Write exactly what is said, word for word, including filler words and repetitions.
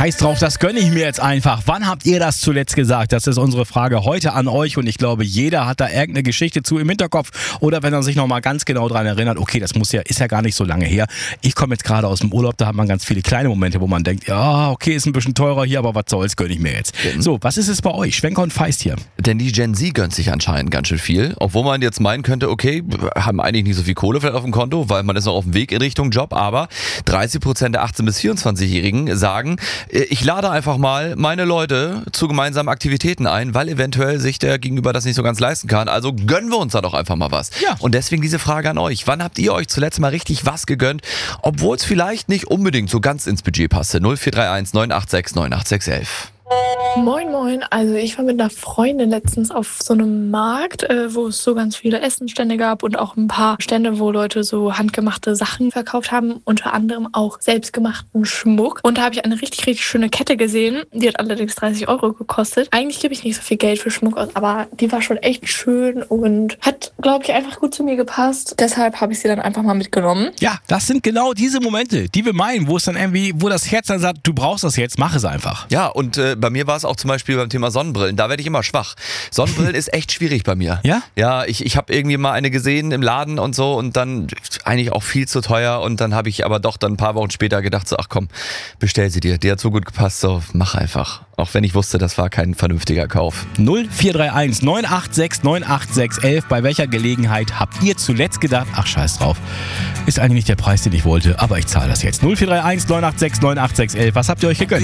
Scheiß drauf, das gönne ich mir jetzt einfach. Wann habt ihr das zuletzt gesagt? Das ist unsere Frage heute an euch und ich glaube, jeder hat da irgendeine Geschichte zu im Hinterkopf oder wenn er sich nochmal ganz genau dran erinnert, okay, das muss ja, ist ja gar nicht so lange her. Ich komme jetzt gerade aus dem Urlaub, da hat man ganz viele kleine Momente, wo man denkt, ja, okay, ist ein bisschen teurer hier, aber was soll's, gönne ich mir jetzt. Mhm. So, was ist es bei euch? Schwenker und Feist hier. Denn die Gen Z gönnt sich anscheinend ganz schön viel, obwohl man jetzt meinen könnte, okay, haben eigentlich nicht so viel Kohle vielleicht auf dem Konto, weil man ist noch auf dem Weg in Richtung Job, aber dreißig Prozent der achtzehn- bis vierundzwanzigjährigen sagen, ich lade einfach mal meine Leute zu gemeinsamen Aktivitäten ein, weil eventuell sich der Gegenüber das nicht so ganz leisten kann. Also gönnen wir uns da doch einfach mal was. Ja. Und deswegen diese Frage an euch. Wann habt ihr euch zuletzt mal richtig was gegönnt, obwohl es vielleicht nicht unbedingt so ganz ins Budget passte? null vier drei eins neun acht sechs neun acht sechs eins. Moin Moin, also ich war mit einer Freundin letztens auf so einem Markt, äh, wo es so ganz viele Essenstände gab und auch ein paar Stände, wo Leute so handgemachte Sachen verkauft haben, unter anderem auch selbstgemachten Schmuck. Und da habe ich eine richtig, richtig schöne Kette gesehen, die hat allerdings dreißig Euro gekostet. Eigentlich gebe ich nicht so viel Geld für Schmuck aus, aber die war schon echt schön und hat, glaube ich, einfach gut zu mir gepasst. Deshalb habe ich sie dann einfach mal mitgenommen. Ja, das sind genau diese Momente, die wir meinen, wo es dann irgendwie, wo das Herz dann sagt, du brauchst das jetzt, mach es einfach. Ja, und äh, bei mir war es auch zum Beispiel beim Thema Sonnenbrillen. Da werde ich immer schwach. Sonnenbrillen ist echt schwierig bei mir. Ja? Ja, ich, ich habe irgendwie mal eine gesehen im Laden und so und dann eigentlich auch viel zu teuer und dann habe ich aber doch dann ein paar Wochen später gedacht so, ach komm, bestell sie dir. Die hat so gut gepasst, so mach einfach. Auch wenn ich wusste, das war kein vernünftiger Kauf. null vier drei eins neun acht sechs neun acht sechs eins. Bei welcher Gelegenheit habt ihr zuletzt gedacht, ach scheiß drauf, ist eigentlich nicht der Preis, den ich wollte, aber ich zahle das jetzt. null vier drei eins neun acht sechs neun acht sechs eins. Was habt ihr euch gegönnt?